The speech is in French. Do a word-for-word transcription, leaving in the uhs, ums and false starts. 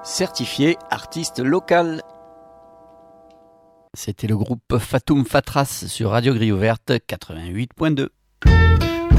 certifié artiste local. C'était le groupe Fatoum Fatras sur Radio Grille Ouverte quatre-vingt-huit point deux.